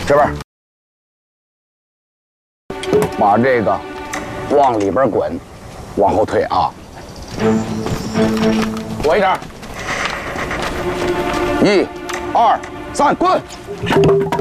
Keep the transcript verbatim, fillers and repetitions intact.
这边，把这个往里边滚，往后退啊，躲一点。一、二、三，滚！